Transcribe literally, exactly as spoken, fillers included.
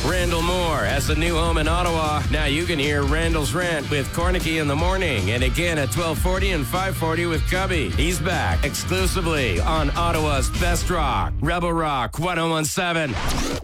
Randall Moore has a new home in Ottawa. Now you can hear Randall's Rant with Cornicky in the morning, and again at twelve forty and five forty with Cubby. He's back exclusively on Ottawa's Best Rock, Rebel Rock one oh one seven.